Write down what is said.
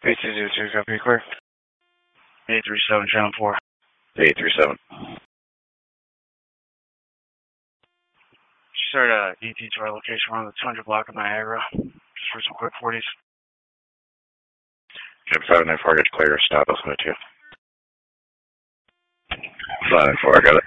8202, copy, clear. 837, channel 4. 837. Start ET to our location. We're on the 200 block of Niagara. Just for some quick 40s. Jim 594, get clear. Stop, I'll submit to you. 594, I got it.